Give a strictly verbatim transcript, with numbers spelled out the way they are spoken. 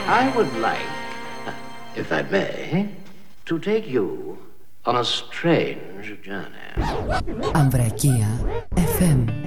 I would like, if I may, to take you on a strange journey. Ambrakia εφ εμ.